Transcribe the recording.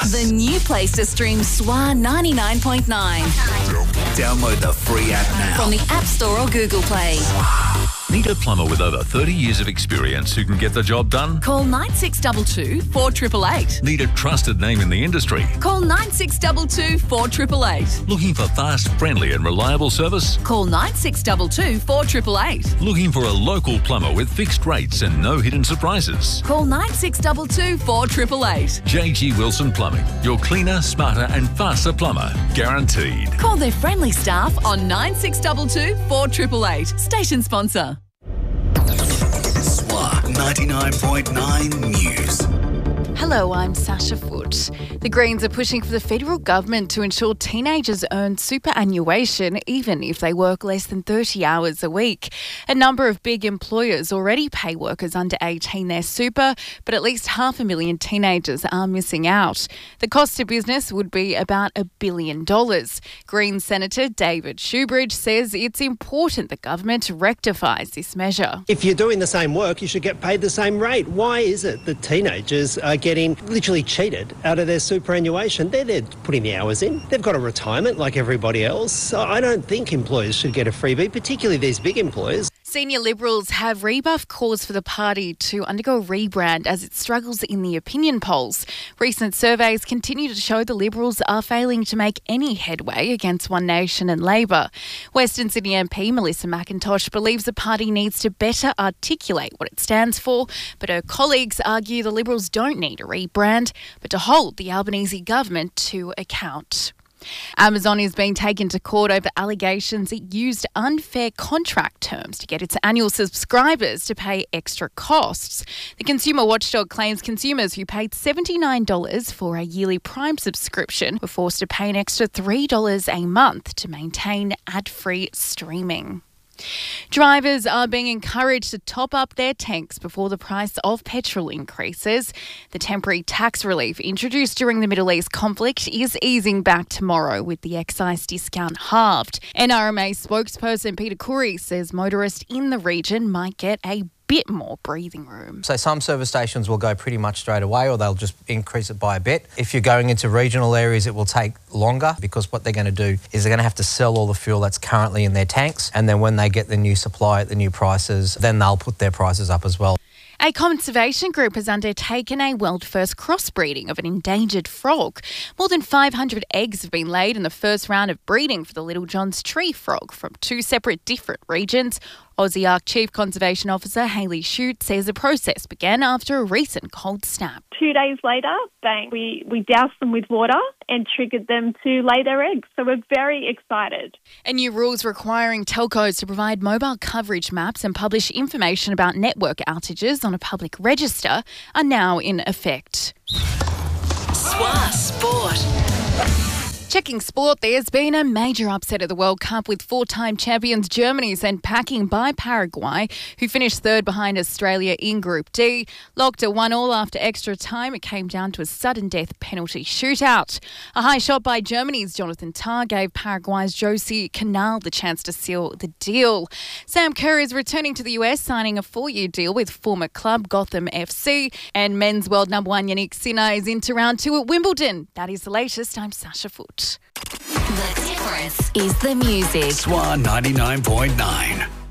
The new place to stream SWA 99.9. Download the free app now. From the App Store or Google Play. Need a plumber with over 30 years of experience who can get the job done? Call 9622 4888. Need a trusted name in the industry? Call 9622 4888. Looking for fast, friendly and reliable service? Call 9622 4888. Looking for a local plumber with fixed rates and no hidden surprises? Call 9622 4888. JG Wilson Plumbing, your cleaner, smarter and faster plumber. Guaranteed. Call their friendly staff on 9622 4888. Station sponsor. SWA 99.9 News. Hello, I'm Sasha Foote. The Greens are pushing for the federal government to ensure teenagers earn superannuation even if they work less than 30 hours a week. A number of big employers already pay workers under 18 their super, but at least 500,000 teenagers are missing out. The cost to business would be about $1 billion. Greens Senator David Shoebridge says it's important the government rectifies this measure. If you're doing the same work, you should get paid the same rate. Why is it that teenagers are getting literally cheated out of their superannuation? They're putting the hours in. They've got a retirement like everybody else. So I don't think employers should get a freebie, particularly these big employers. Senior Liberals have rebuffed calls for the party to undergo a rebrand as it struggles in the opinion polls. Recent surveys continue to show the Liberals are failing to make any headway against One Nation and Labor. Western Sydney MP Melissa McIntosh believes the party needs to better articulate what it stands for, but her colleagues argue the Liberals don't need a rebrand, but to hold the Albanese government to account. Amazon is being taken to court over allegations it used unfair contract terms to get its annual subscribers to pay extra costs. The consumer watchdog claims consumers who paid $79 for a yearly Prime subscription were forced to pay an extra $3 a month to maintain ad-free streaming. Drivers are being encouraged to top up their tanks before the price of petrol increases. The temporary tax relief introduced during the Middle East conflict is easing back tomorrow with the excise discount halved. NRMA spokesperson Peter Curry says motorists in the region might get a bit more breathing room. So some service stations will go pretty much straight away or they'll just increase it by a bit. If you're going into regional areas, it will take longer because what they're going to do is they're going to have to sell all the fuel that's currently in their tanks, and then when they get the new supply at the new prices, then they'll put their prices up as well. A conservation group has undertaken a world-first crossbreeding of an endangered frog. More than 500 eggs have been laid in the first round of breeding for the Little John's tree frog from two separate different regions. Aussie Ark Chief Conservation Officer Hayley Shute says the process began after a recent cold snap. 2 days later, bang, we doused them with water and triggered them to lay their eggs. So we're very excited. And new rules requiring telcos to provide mobile coverage maps and publish information about network outages on a public register are now in effect. SWA Sport. Checking sport, there's been a major upset at the World Cup with four-time champions Germany sent packing by Paraguay, who finished third behind Australia in Group D. Locked at 1-1 after extra time, it came down to a sudden death penalty shootout. A high shot by Germany's Jonathan Tah gave Paraguay's Josie Canal the chance to seal the deal. Sam Kerr is returning to the US, signing a 4-year deal with former club Gotham FC. And men's world number one Yannick Sinner is into round 2 at Wimbledon. That is the latest. I'm Sasha Foote. The difference is the music. SWA 99.9.